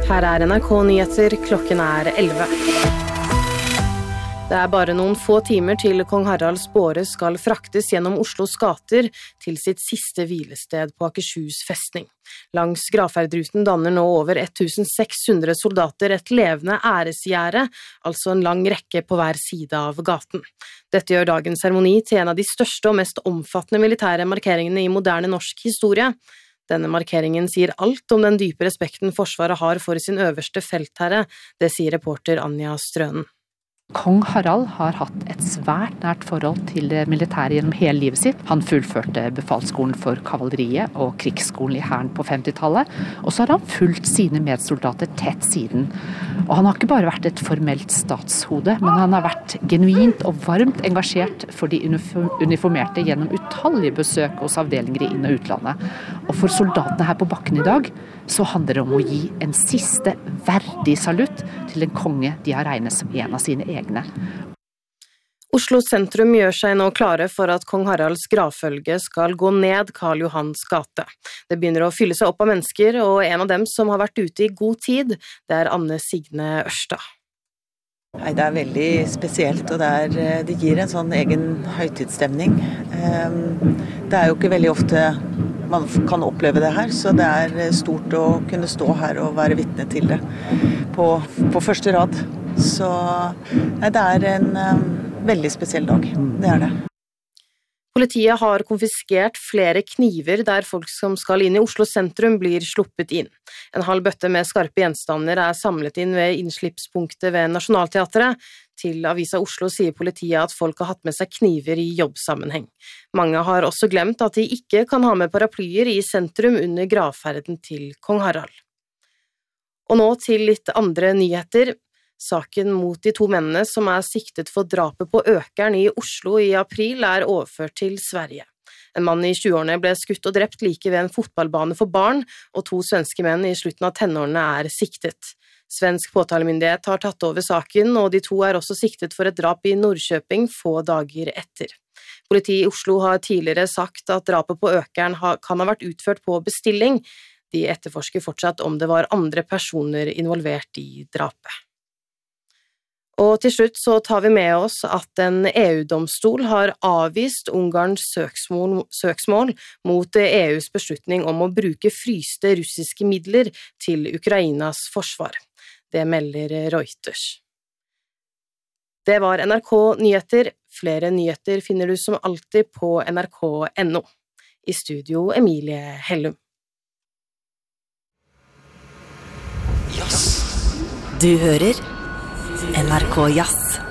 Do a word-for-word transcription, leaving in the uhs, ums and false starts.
Her er N R K Nyheter, klokken er elleve. Det er bare noen få timer til kong Haralds båre skal fraktes gjennom Oslos gater til sitt siste hvilested på Akershus festning. Langs gravferdruten danner nå over seks hundre soldater et levende æresgjerde, altså en lang rekke på hver side av gaten. Dette gjør dagens seremoni til en av de største og mest omfattende militære markeringene i moderne norsk historie. Denne markeringen sier alt om den dype respekten Forsvaret har for sin øverste feltherre, det sier reporter Anja Strønen. Kong Harald har hatt et svært nært forhold til det militære gjennom hele livet sitt. Han fullførte befalsskolen for kavaleriet og krigsskolen i hæren på femtitallet, og så har han fulgt sine medsoldater tett siden. Og han har ikke bare vært et formelt statshode, men han har vært genuint og varmt engasjert for de uniformerte gjennom utallige besøk hos avdelinger i inn- og utlandet. Og for soldatene her på bakken i dag, så handler det om å gi en siste verdig salutt til en konge de har regnet som en av sine egne. Oslo sentrum gjør seg nå klare for at kong Haralds gravfølge skal gå ned Karl Johans gate. Det begynner å fylle seg opp av mennesker, og en av dem som har vært ute i god tid, det er Anne Signe Ørstad. Nei, det er veldig spesielt, og det, er, det gir en sånn egen høytidsstemning. Det er jo ikke veldig ofte man kan oppleve det her, så det er stort å kunne stå her og være vitne til det på, på første rad. Så nei, det er en um, veldig spesiell dag, det er det. Politiet har konfiskert flere kniver der folk som skal inn i Oslo sentrum blir sluppet inn. En halv bøtte med skarpe gjenstander er samlet inn ved innslippspunktet ved Nationaltheatret. Til Avisa Oslo sier politiet at folk har hatt med seg kniver i jobbsammenheng. Mange har også glemt at de ikke kan ha med paraplyer i sentrum under gravferden til kong Harald. Og nå til litt andre nyheter. Saken mot de to mennene som er siktet for drapet på Økern i Oslo i april er overført til Sverige. En mann i tjueårene ble skutt og drept like ved en fotballbane for barn, og to svenske menn i slutten av tenårene er siktet. Svensk påtalemyndighet har tatt over saken, og de to er også siktet for et drap i Norrköping få dager etter. Politiet i Oslo har tidligere sagt at drapet på Økern kan ha vært utført på bestilling. De etterforsker fortsatt om det var andre personer involvert i drapet. Og til slutt så tar vi med oss at en E U-domstol har avvist Ungarns søksmål, søksmål mot E U's beslutning om å bruke fryste russiske midler til Ukrainas forsvar. Det melder Reuters. Det var N R K Nyheter. Flere nyheter finner du som alltid på N R K punktum N O. I studio Emilie Hellum. Du hører N R K Jazz.